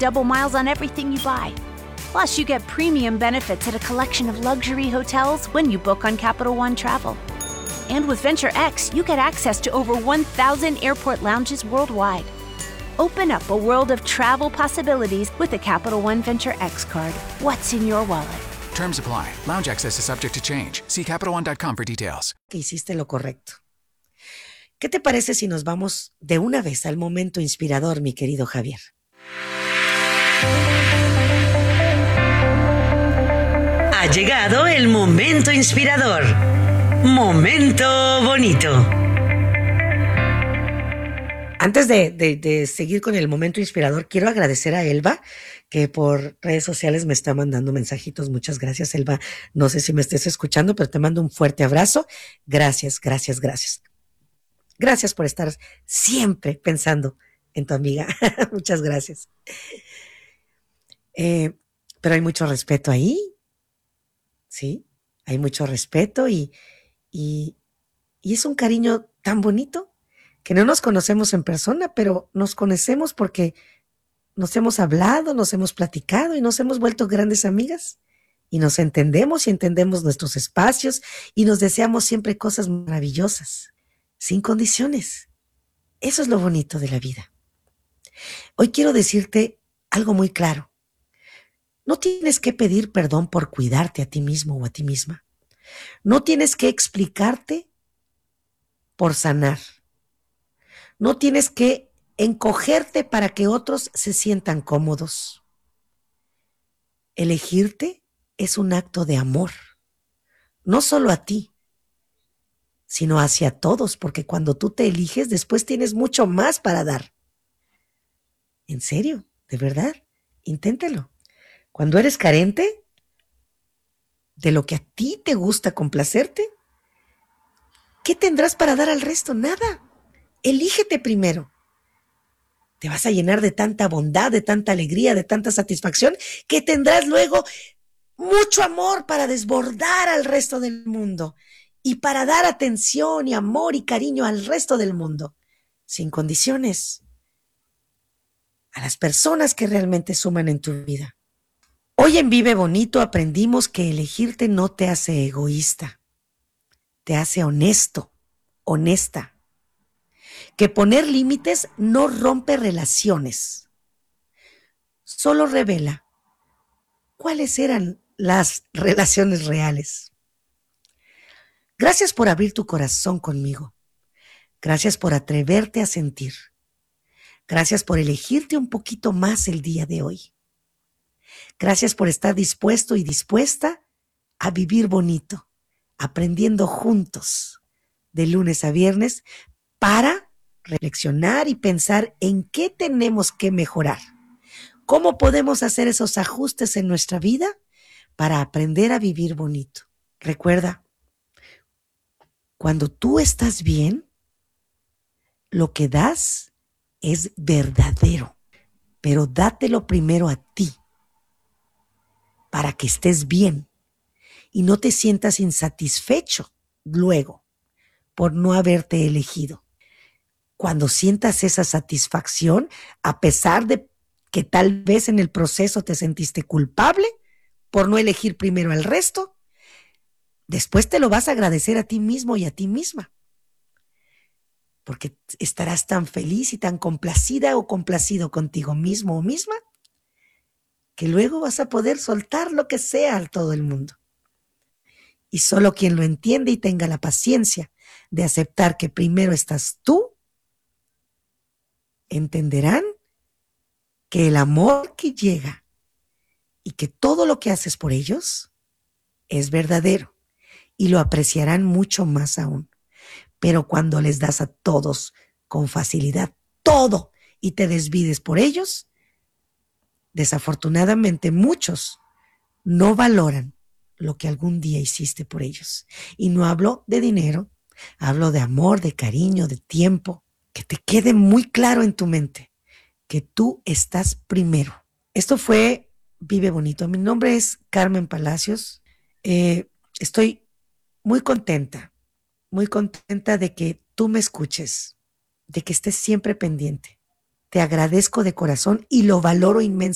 double miles on everything you buy. Plus, you get premium benefits at a collection of luxury hotels when you book on Capital One Travel. And with Venture X, you get access to over 1,000 airport lounges worldwide. Open up a world of travel possibilities with the Capital One Venture X card. What's in your wallet? Terms apply. Lounge access is subject to change. See CapitalOne.com for details. Que hiciste lo correcto. ¿Qué te parece si nos vamos de una vez al momento inspirador, mi querido Javier? Ha llegado el momento inspirador. Momento bonito. Antes de seguir con el momento inspirador, quiero agradecer a Elba, que por redes sociales me está mandando mensajitos. Muchas gracias, Elba. No sé si me estés escuchando, pero te mando un fuerte abrazo. Gracias, gracias, gracias. Gracias por estar siempre pensando en tu amiga. Muchas gracias. Pero hay mucho respeto ahí. Sí, hay mucho respeto y es un cariño tan bonito que no nos conocemos en persona, pero nos conocemos porque nos hemos hablado, nos hemos platicado y nos hemos vuelto grandes amigas. Y nos entendemos y entendemos nuestros espacios y nos deseamos siempre cosas maravillosas, sin condiciones. Eso es lo bonito de la vida. Hoy quiero decirte algo muy claro. No tienes que pedir perdón por cuidarte a ti mismo o a ti misma. No tienes que explicarte por sanar. No tienes que encogerte para que otros se sientan cómodos. Elegirte es un acto de amor, no solo a ti, sino hacia todos, porque cuando tú te eliges, después tienes mucho más para dar. ¿En serio? ¿De verdad? Inténtalo. Cuando eres carente de lo que a ti te gusta complacerte, ¿qué tendrás para dar al resto? Nada. Elígete primero. Te vas a llenar de tanta bondad, de tanta alegría, de tanta satisfacción, que tendrás luego mucho amor para desbordar al resto del mundo y para dar atención y amor y cariño al resto del mundo, sin condiciones, a las personas que realmente suman en tu vida. Hoy en Vive Bonito aprendimos que elegirte no te hace egoísta, te hace honesto, honesta. Que poner límites no rompe relaciones, solo revela cuáles eran las relaciones reales. Gracias por abrir tu corazón conmigo. Gracias por atreverte a sentir. Gracias por elegirte un poquito más el día de hoy. Gracias por estar dispuesto y dispuesta a vivir bonito, aprendiendo juntos de lunes a viernes para reflexionar y pensar en qué tenemos que mejorar. ¿Cómo podemos hacer esos ajustes en nuestra vida para aprender a vivir bonito? Recuerda, cuando tú estás bien, lo que das es verdadero, pero dátelo primero a ti para que estés bien y no te sientas insatisfecho luego por no haberte elegido. Cuando sientas esa satisfacción, a pesar de que tal vez en el proceso te sentiste culpable por no elegir primero al resto, después te lo vas a agradecer a ti mismo y a ti misma. Porque estarás tan feliz y tan complacida o complacido contigo mismo o misma que luego vas a poder soltar lo que sea a todo el mundo. Y solo quien lo entiende y tenga la paciencia de aceptar que primero estás tú, entenderán que el amor que llega y que todo lo que haces por ellos es verdadero y lo apreciarán mucho más aún. Pero cuando les das a todos con facilidad todo y te desvives por ellos, desafortunadamente muchos no valoran lo que algún día hiciste por ellos. Y no hablo de dinero, hablo de amor, de cariño, de tiempo. Que te quede muy claro en tu mente que tú estás primero. Esto fue Vive Bonito. Mi nombre es Carmen Palacios. Estoy muy contenta de que tú me escuches, de que estés siempre pendiente. Te agradezco de corazón y lo valoro inmensamente.